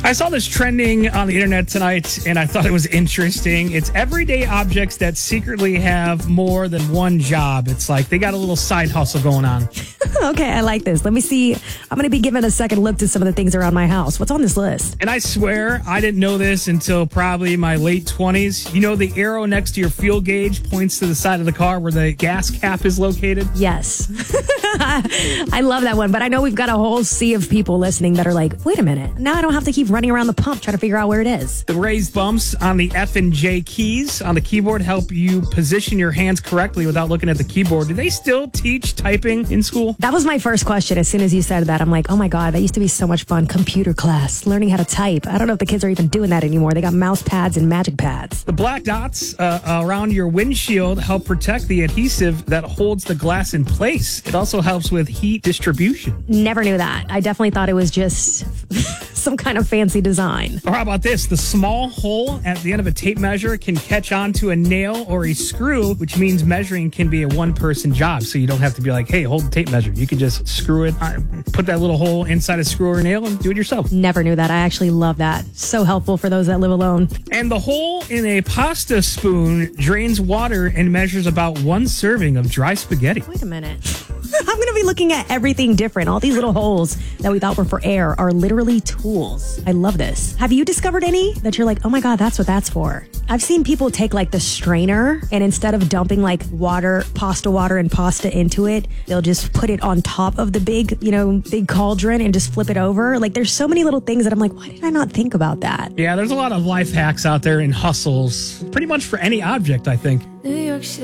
I saw this trending on the internet tonight, and I thought it was interesting. It's everyday objects that secretly have more than one job. It's like they got a little side hustle going on. Okay, I like this. Let me see. I'm going to be giving a second look to some of the things around my house. What's on this list? And I swear, I didn't know this until probably my late 20s. You know, the arrow next to your fuel gauge points to the side of the car where the gas cap is located? Yes. I love that one, but I know we've got a whole sea of people listening that are like, wait a minute, now I don't have to keep running around the pump trying to figure out where it is. The raised bumps on the F and J keys on the keyboard help you position your hands correctly without looking at the keyboard. Do they still teach typing in school? That was my first question. As soon as you said that, I'm like, oh my God, that used to be so much fun. Computer class, learning how to type. I don't know if the kids are even doing that anymore. They got mouse pads and magic pads. The black dots around your windshield help protect the adhesive that holds the glass in place. It also helps with heat distribution. Never knew that. I definitely thought it was just some kind of fancy design. Or how about this? The small hole at the end of a tape measure can catch onto a nail or a screw, which means measuring can be a one-person job. So you don't have to be like, hey, hold the tape measure. You can just screw it, put that little hole inside a screw or a nail and do it yourself. Never knew that. I actually love that. So helpful for those that live alone. And the hole in a pasta spoon drains water and measures about one serving of dry spaghetti. Wait a minute. I'm going to be looking at everything different. All these little holes that we thought were for air are literally tools. I love this. Have you discovered any that you're like, oh my God, that's what that's for? I've seen people take like the strainer and instead of dumping like pasta water and pasta into it, they'll just put it on top of the big cauldron and just flip it over. Like there's so many little things that I'm like, why did I not think about that? Yeah, there's a lot of life hacks out there and hustles, pretty much for any object, I think. New York City.